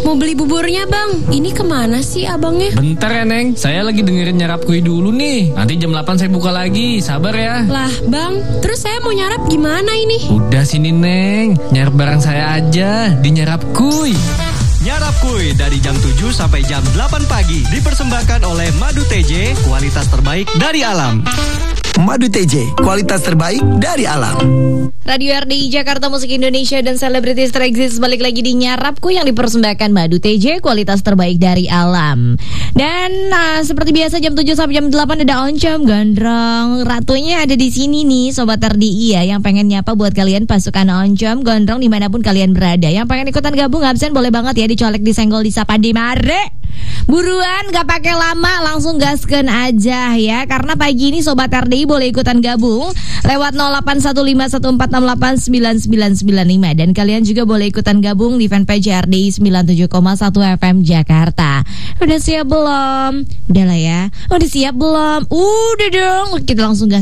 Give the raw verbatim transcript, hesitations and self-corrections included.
mau beli buburnya bang. Ini kemana sih abangnya? Bentar ya Neng, saya lagi dengerin Nyarap Kuy dulu nih. Nanti jam delapan saya buka lagi, sabar ya. Lah bang, terus saya mau nyarap gimana ini? Udah sini Neng, nyarap bareng saya aja di Nyarap Kuy. Nyarap Kuy dari jam tujuh sampai jam delapan pagi dipersembahkan oleh Madu T J, kualitas terbaik dari alam. Madu T J, kualitas terbaik dari alam. Radio R D I Jakarta, Musik Indonesia dan selebritis tereksis balik lagi di Nyarap Kuy yang dipersembahkan Madu T J, kualitas terbaik dari alam. Dan nah, seperti biasa jam tujuh sampai jam delapan ada Oncom Gondrong. Ratunya ada di sini nih Sobat R D I ya, yang pengen nyapa buat kalian pasukan Oncom Gondrong dimanapun kalian berada. Yang pengen ikutan gabung absen boleh banget ya, dicolek, disenggol, disapa, di mare. Buruan gak pakai lama, langsung gaskeun aja ya. Karena pagi ini Sobat R D I boleh ikutan gabung lewat nol delapan satu lima satu empat enam delapan sembilan sembilan sembilan lima. Dan kalian juga boleh ikutan gabung di fanpage R D I sembilan puluh tujuh koma satu F M Jakarta. Udah siap belum? Udah lah ya. Udah siap belum? Udah dong. Kita langsung gas.